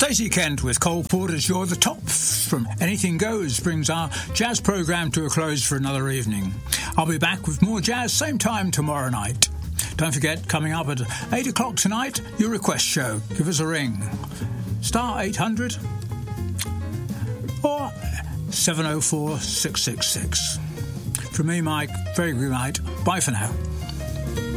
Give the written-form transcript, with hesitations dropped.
Stacey Kent with Cole Porter's You're the Top from Anything Goes brings our jazz programme to a close for another evening. I'll be back with more jazz same time tomorrow night. Don't forget, coming up at 8 o'clock tonight, your request show. Give us a ring. Star 800 or 704 666. From me, Mike, very good night. Bye for now.